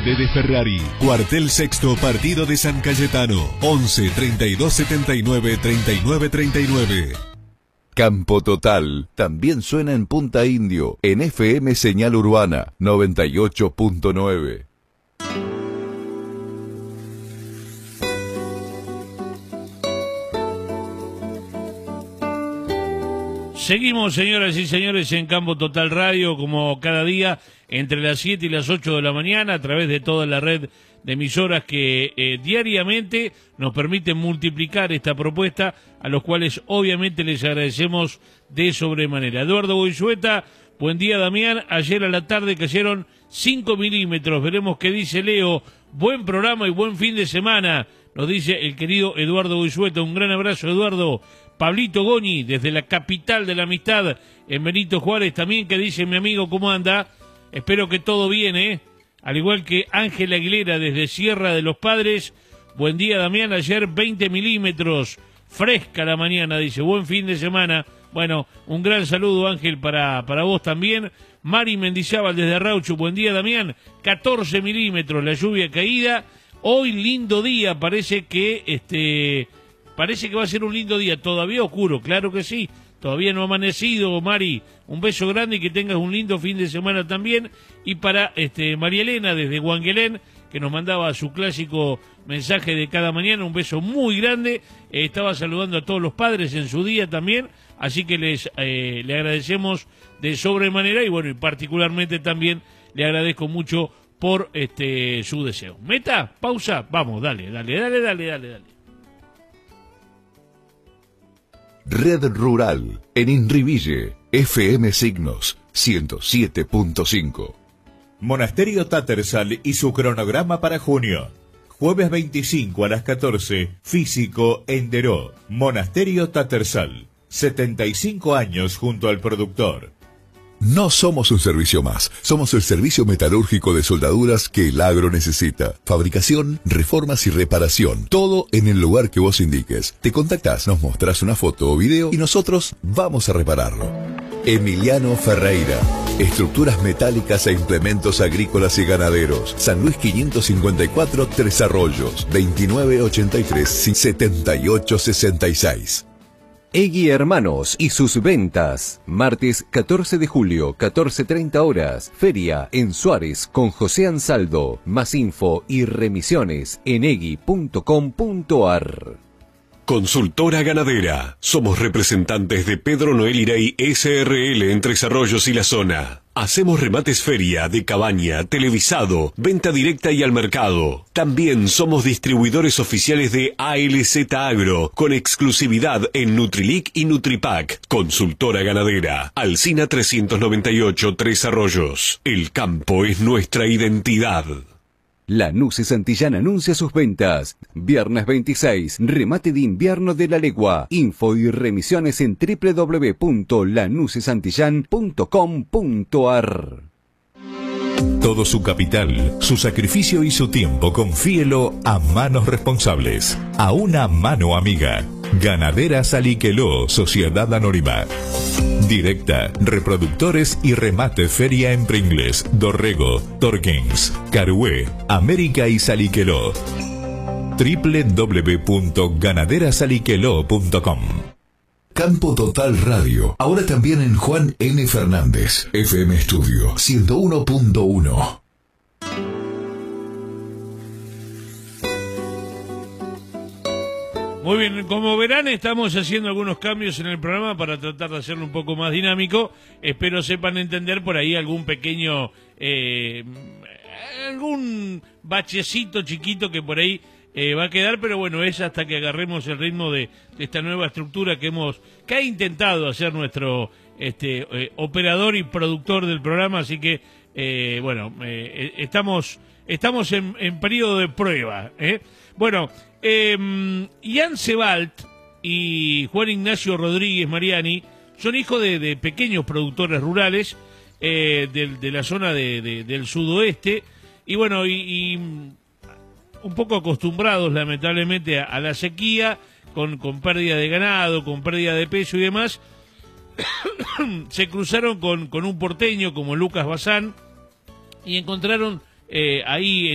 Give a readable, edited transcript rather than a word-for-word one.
sede de Ferrari. Cuartel Sexto, partido de San Cayetano. 11 32 79 39 39. Campo Total también suena en Punta Indio, en FM Señal Urbana 98.9. Seguimos, señoras y señores, en Campo Total Radio, como cada día, entre las 7 y las 8 de la mañana, a través de toda la red de emisoras que diariamente nos permiten multiplicar esta propuesta, a los cuales obviamente les agradecemos de sobremanera. Eduardo Goizueta, buen día, Damián. Ayer a la tarde cayeron 5 milímetros, veremos qué dice Leo. Buen programa y buen fin de semana, nos dice el querido Eduardo Goizueta. Un gran abrazo, Eduardo. Pablito Goñi, desde la capital de la amistad, en Benito Juárez, también, que dice mi amigo, ¿cómo anda? Espero que todo bien, ¿eh? Al igual que Ángel Aguilera, desde Sierra de los Padres. Buen día, Damián. Ayer 20 milímetros, fresca la mañana, dice. Buen fin de semana. Bueno, un gran saludo, Ángel, para vos también. Mari Mendizábal, desde Raucho. Buen día, Damián. 14 milímetros, la lluvia caída. Hoy lindo día, parece que va a ser un lindo día, todavía oscuro, claro que sí, todavía no ha amanecido, Mari, un beso grande y que tengas un lindo fin de semana también. Y para María Elena desde Guanguelén, que nos mandaba su clásico mensaje de cada mañana, un beso muy grande, estaba saludando a todos los padres en su día también, así que le agradecemos de sobremanera y bueno, y particularmente también le agradezco mucho por su deseo. Meta, pausa, vamos, dale. Red Rural, en Inriville, FM Signos 107.5. Monasterio Tattersall y su cronograma para junio. Jueves 25 a las 14, físico en Deró. Monasterio Tattersall, 75 años junto al productor. No somos un servicio más, somos el servicio metalúrgico de soldaduras que el agro necesita. Fabricación, reformas y reparación, todo en el lugar que vos indiques. Te contactás, nos mostrás una foto o video y nosotros vamos a repararlo. Emiliano Ferreira, estructuras metálicas e implementos agrícolas y ganaderos. San Luis 554, Tres Arroyos, 2983-7866. Egui Hermanos y sus ventas. Martes 14 de julio, 14:30 horas. Feria en Suárez con José Ansaldo. Más info y remisiones en egui.com.ar. Consultora Ganadera. Somos representantes de Pedro Noel Irey SRL en Tres Arroyos y la zona. Hacemos remates feria, de cabaña, televisado, venta directa y al mercado. También somos distribuidores oficiales de ALZ Agro, con exclusividad en Nutrilic y Nutripack. Consultora Ganadera. Alsina 398, Tres Arroyos. El campo es nuestra identidad. Lanuse Santillán anuncia sus ventas. Viernes 26, remate de invierno de la legua. Info y remisiones en www.lanusesantillán.com.ar. Todo su capital, su sacrificio y su tiempo, confíelo a manos responsables, a una mano amiga. Ganadera Saliqueló, Sociedad Anónima. Directa, reproductores y remate feria en Pringles, Dorrego, Torkins, Carué, América y Saliqueló. www.ganaderasaliqueló.com. Campo Total Radio, ahora también en Juan N. Fernández, FM Estudio 101.1. Muy bien, como verán, estamos haciendo algunos cambios en el programa para tratar de hacerlo un poco más dinámico. Espero sepan entender por ahí algún pequeño, algún bachecito chiquito que por ahí va a quedar, pero bueno, es hasta que agarremos el ritmo de esta nueva estructura que ha intentado hacer nuestro operador y productor del programa, así que bueno, estamos en periodo de prueba, Bueno, Ian Sebald y Juan Ignacio Rodríguez Mariani son hijos de pequeños productores rurales de la zona del sudoeste, y bueno, y un poco acostumbrados lamentablemente a la sequía, con pérdida de ganado, con pérdida de peso y demás. Se cruzaron con un porteño como Lucas Bazán y encontraron ahí